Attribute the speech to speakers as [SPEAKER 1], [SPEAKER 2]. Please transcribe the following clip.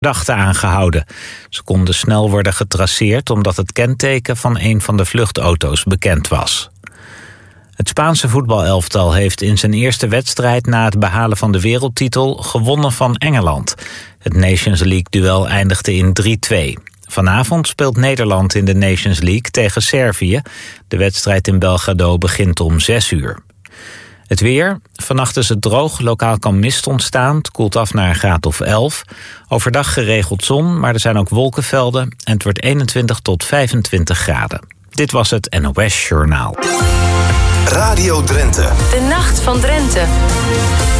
[SPEAKER 1] verdachten aangehouden. Ze konden snel worden getraceerd omdat het kenteken van een van de vluchtauto's bekend was. Het Spaanse voetbalelftal heeft in zijn eerste wedstrijd na het behalen van de wereldtitel gewonnen van Engeland. Het Nations League-duel eindigde in 3-2. Vanavond speelt Nederland in de Nations League tegen Servië. De wedstrijd in Belgrado begint om 6 uur. Het weer. Vannacht is het droog. Lokaal kan mist ontstaan. Het koelt af naar een graad of 11. Overdag geregeld zon, maar er zijn ook wolkenvelden. En het wordt 21 tot 25 graden. Dit was het NOS Journaal.
[SPEAKER 2] Radio Drenthe.
[SPEAKER 3] De Nacht van Drenthe.